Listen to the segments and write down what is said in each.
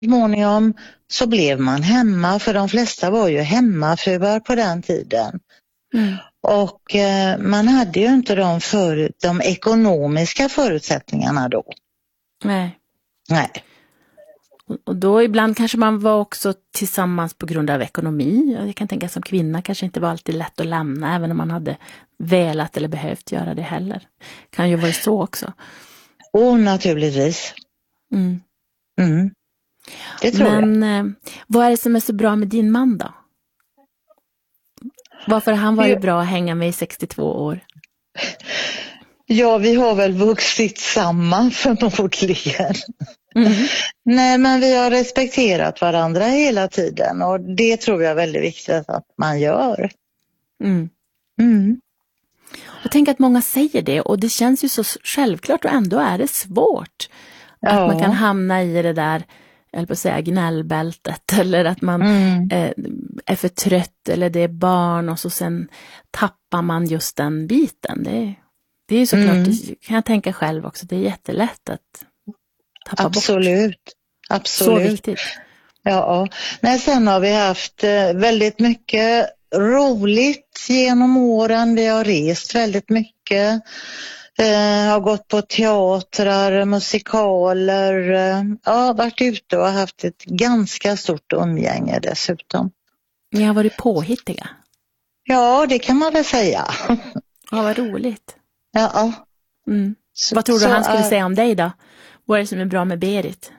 småningom så blev man hemma, för de flesta var ju hemmafruar på den tiden. Mm. Och man hade ju inte de ekonomiska förutsättningarna då. Nej. Nej. Och då ibland kanske man var också tillsammans på grund av ekonomi. Jag kan tänka som kvinna kanske inte var alltid lätt att lämna, även om man hade velat eller behövt göra det heller. Kan ju vara så också. Och naturligtvis. Mm. Mm. Det tror jag. Men vad är det som är så bra med din man då? Varför han var ju bra att hänga med i 62 år? Ja, vi har väl vuxit samman förmodligen. Mm. Nej, men vi har respekterat varandra hela tiden, och det tror jag är väldigt viktigt att man gör. Mm. Mm. Jag tänker att många säger det, och det känns ju så självklart, och ändå är det svårt. Ja. Att man kan hamna i det där, eller på att säga gnällbältet, eller att man är för trött, eller det är barn, och så sen tappar man just den biten. Det är ju såklart, det kan jag tänka själv också, det är jättelätt att tappa bort. Absolut. Så viktigt. Ja, nej, sen har vi haft väldigt mycket roligt genom åren. Vi har rest väldigt mycket. Har gått på teatrar, musikaler. Varit ute och haft ett ganska stort umgänge dessutom. Ni har varit påhittiga. Ja, det kan man väl säga. Ja, vad roligt. Ja. Mm. Vad tror du han skulle säga om dig då? Vad är det som är bra med Berit?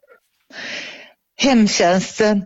Hemtjänsten.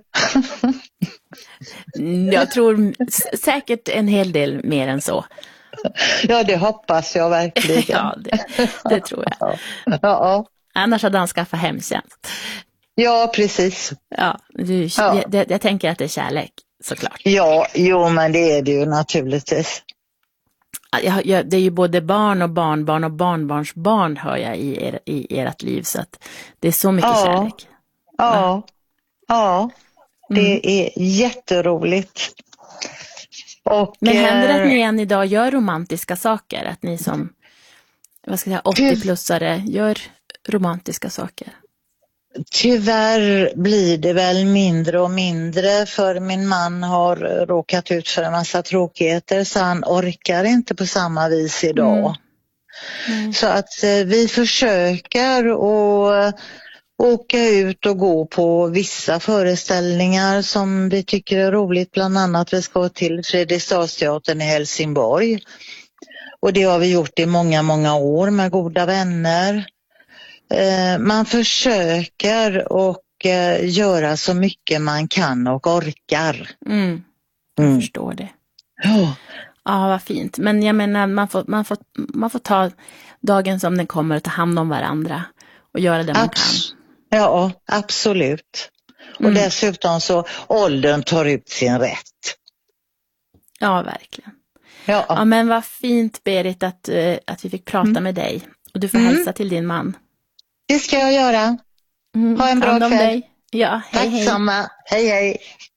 Jag tror säkert en hel del mer än så. Ja, det hoppas jag verkligen. Ja, det tror jag. Ja. Annars hade han skaffat hemtjänst. Ja, precis. Ja, jag tänker att det är kärlek, såklart. Ja, men det är det ju naturligtvis. Det är ju både barn och barnbarn och barnbarnsbarn, hör jag i ert liv, så att det är så mycket kärlek. Ja, det är jätteroligt. Men händer det att ni än idag gör romantiska saker? Att ni som 80-plussare gör romantiska saker? Tyvärr blir det väl mindre och mindre, för min man har råkat ut för en massa tråkigheter, så han orkar inte på samma vis idag. Så att vi försöker att åka ut och gå på vissa föreställningar som vi tycker är roligt. Bland annat vi ska till Fredriksdalsteatern i Helsingborg. Och det har vi gjort i många, många år med goda vänner. Man försöker och göra så mycket man kan och orkar. Jag förstår det. Ja, vad fint. Men jag menar, man får ta dagen som den kommer och ta hand om varandra och göra det man kan. Ja, absolut. Och dessutom så åldern tar ut sin rätt. Ja, verkligen. Ja, men vad fint, Berit, att vi fick prata med dig. Och du får hälsa till din man. Det ska jag göra. Ha en bra kväll. Dig. Ja, hej. Tack samma. Hej.